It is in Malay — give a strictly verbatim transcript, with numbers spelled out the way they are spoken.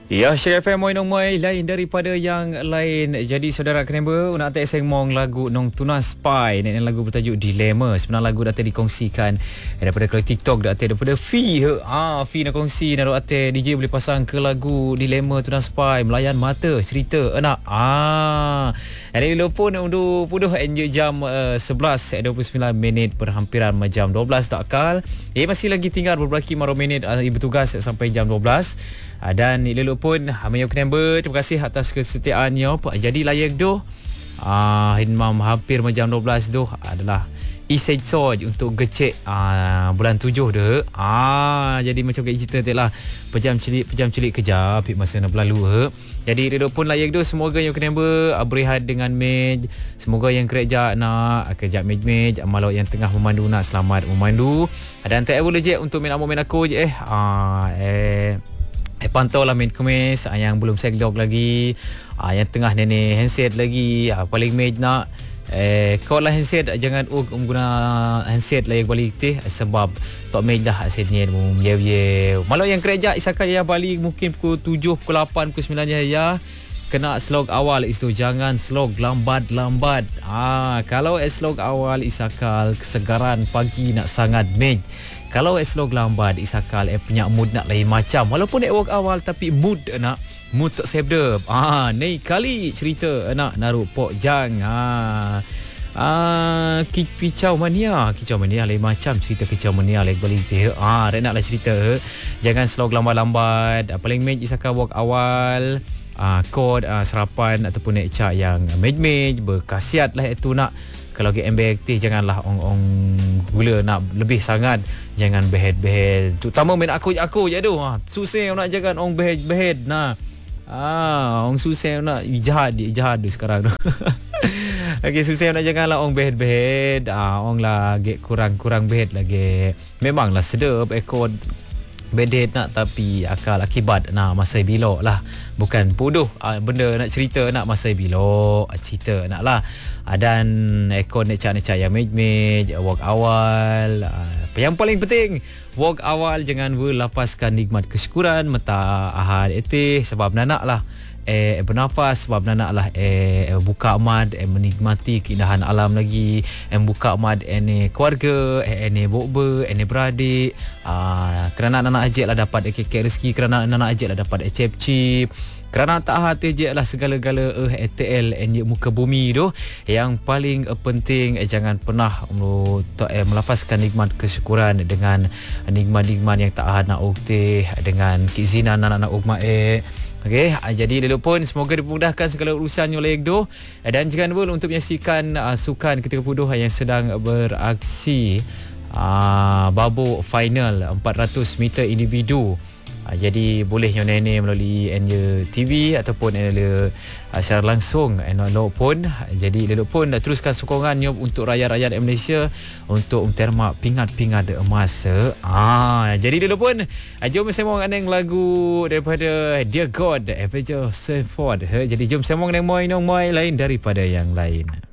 Ya, Syekh F M moi nong moi lain daripada yang lain. Jadi saudara kenapa nak tak seng mong lagu nong Tuna Spy ni lagu bertajuk Dilema. Sebenarnya lagu dah dikongsikan daripada kalau TikTok dah daripada Fi. Ah, Fi nak kongsi naruh ate D J boleh pasang ke lagu Dilema Tuna Spy melayan mata cerita anak. Ah. Hari telefon undu puduh enje jam uh, sebelas dua puluh sembilan minit perhampiran jam dua belas tak kal. Eh masih lagi tinggal beberapa maru minit uh, bertugas sampai jam dua belas. Uh, dan ilulu pun Hamayo Knember, terima kasih atas kesetiaannya. Jadi layak doh ah uh, Hinmam hampir jam dua belas doh adalah Isej Soj untuk gecek uh, bulan tujuh dah. Ah jadi macam kayak cerita telah pejam celik pejam celik kejap masa nak berlalu he. Jadi dia pun layak doh semoga yang Knember uh, berehat dengan mej. Semoga yang kerja nak kerja mej-mej amalau yang tengah memandu nak selamat memandu. Dan tak boleh je untuk main amo main aku je eh ah eh Eh pantau lah main kemis ah, yang belum segdog lagi ah, yang tengah nenek handset lagi ah, paling mej nak eh kau lah handset jangan uh, guna handset lah yang balik teh sebab tak mej dah asetnya ye ye malau yang kerja isaka ya balik mungkin pukul tujuh pukul lapan pukul sembilan ya ya kena slog awal itu jangan slog lambat-lambat ah kalau slog awal isakal kesegaran pagi nak sangat mej. Kalau slog lambat isakal eh punya mood nak lain macam walaupun eh work awal tapi mood nak mood tak sedap. Ah ni kali cerita nak naruh pok jang ah ah kicau mania kicau mania lain macam cerita kicau mania lain balik teh ah nak naklah cerita jangan slog lambat-lambat paling mej isakal work awal ah kod ah, sarapan ataupun naik cak yang mej-mej berkhasiat lah itu nak. Kalau ke M B aktif janganlah ong-ong gula nak lebih sangat, jangan behed-behed. Terutama main aku-aku je tu. Ha, susah nak jangan ong behed-behed nah. Ah, ong susah nak jihad jihad sekarang tu. Okey susah nak janganlah ong behed-behed. Ah, ong lagi kurang-kurang behed lagi. Memanglah sedap ekor bedet nak tapi akal akibat nak masa bilok lah bukan bodoh uh, benda nak cerita nak masa bilok cerita nak lah uh, dan ekor necak-necak yang mej-mej walk awal uh, yang paling penting walk awal jangan berlapaskan nikmat kesyukuran mata ahad etih sebab nanak lah eh bernafas sebab nak lah eh buka mad eh menikmati keindahan alam lagi eh buka mad eh ni keluarga eh ni bokber eh ni beradik ah kerana anak ajak lah dapat eh kek rezeki kerana anak ajak lah dapat eh cip-cip kerana tak hati je lah segala-gala eh T L eh muka bumi tu yang paling eh, penting eh jangan pernah um, tak, eh, melapaskan nikmat kesyukuran dengan nikmat-nikmat yang tak ada nak ukti dengan keizinan anak-anak umat eh. Okey, jadi dulu pun semoga dimudahkan segala urusannya oleh Ekdo dan jangan lupa untuk menyaksikan uh, sukan ketika puduh yang sedang beraksi uh, babak final empat ratus meter individu. Uh, jadi boleh yang nenek melalui N J T V ataupun uh, secara langsung analog pun. Jadi dulu pun teruskan sokongannya untuk rakyat-rakyat Malaysia untuk menterma pingat-pingat emas. Ah, jadi dulu pun jom semong aneng lagu daripada Dear God Avenged Sevenfold. Jadi jom semong neng moi nong moi lain daripada yang lain.